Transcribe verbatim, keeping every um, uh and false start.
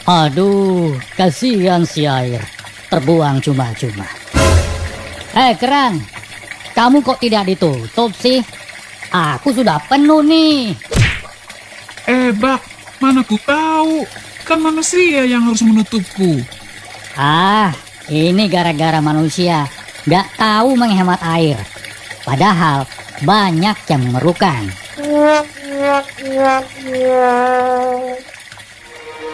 Aduh, kasihan si air. Terbuang cuma-cuma. Eh, Kerang. Kamu kok tidak ditutup sih? Aku sudah penuh nih. Eh, Bak, mana ku tahu. Kan manusia yang harus menutupku. Ah, ini gara-gara manusia nggak tahu menghemat air. Padahal banyak yang memerlukan.